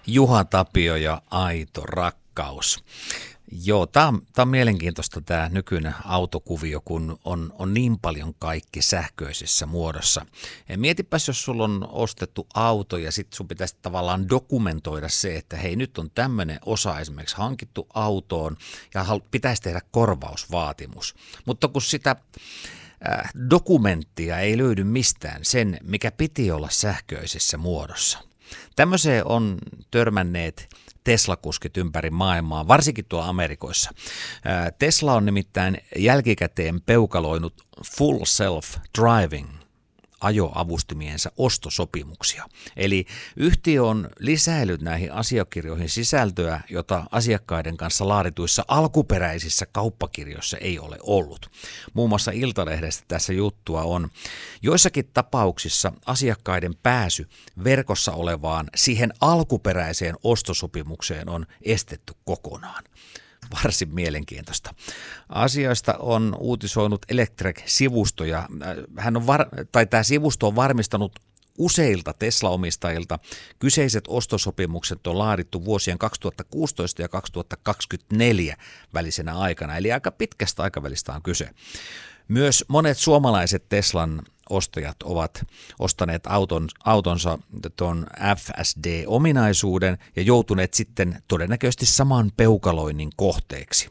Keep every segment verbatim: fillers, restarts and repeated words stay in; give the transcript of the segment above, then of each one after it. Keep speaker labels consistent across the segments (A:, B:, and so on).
A: Juha Tapio ja aito rakkaus. Joo, tämä on, on mielenkiintoista tämä nykyinen autokuvio, kun on, on niin paljon kaikki sähköisessä muodossa. Ja mietipäs, jos sulla on ostettu auto ja sitten sun pitäisi tavallaan dokumentoida se, että hei, nyt on tämmöinen osa esimerkiksi hankittu autoon ja pitäisi tehdä korvausvaatimus. Mutta kun sitä äh, dokumenttia ei löydy mistään, sen mikä piti olla sähköisessä muodossa. Tämmöiseen on törmänneet Tesla-kuskit ympäri maailmaa, varsinkin tuolla Amerikoissa. Tesla on nimittäin jälkikäteen peukaloinut full self-driving ajoavustimiensa ostosopimuksia. Eli yhtiö on lisäillyt näihin asiakirjoihin sisältöä, jota asiakkaiden kanssa laadituissa alkuperäisissä kauppakirjoissa ei ole ollut. Muun muassa Iltalehdestä tässä juttua on. Joissakin tapauksissa asiakkaiden pääsy verkossa olevaan siihen alkuperäiseen ostosopimukseen on estetty kokonaan. Varsin mielenkiintoista. Asioista on uutisoinut Electrek-sivusto ja hän on var- tai tämä sivusto on varmistanut useilta Tesla-omistajilta. Kyseiset ostosopimukset on laadittu vuosien kaksituhattakuusitoista ja kaksituhattakaksikymmentäneljä välisenä aikana, eli aika pitkästä aikavälistä on kyse. Myös monet suomalaiset Teslan ostajat ovat ostaneet auton, autonsa tuon F S D-ominaisuuden ja joutuneet sitten todennäköisesti saman peukaloinnin kohteeksi.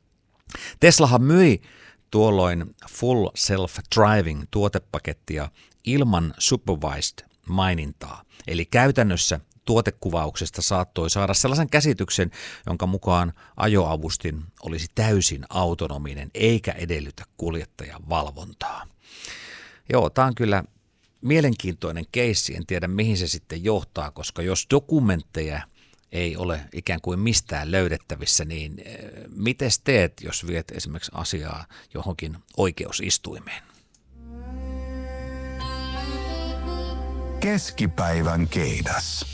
A: Teslahan myi tuolloin Full Self-Driving tuotepakettia ilman supervised mainintaa, eli käytännössä tuotekuvauksesta saattoi saada sellaisen käsityksen, jonka mukaan ajoavustin olisi täysin autonominen eikä edellytä kuljettajan valvontaa. Joo, tämä on kyllä mielenkiintoinen keissi, en tiedä mihin se sitten johtaa, koska jos dokumentteja ei ole ikään kuin mistään löydettävissä, niin mites teet, jos viet esimerkiksi asiaa johonkin oikeusistuimeen?
B: Keskipäivän keidas.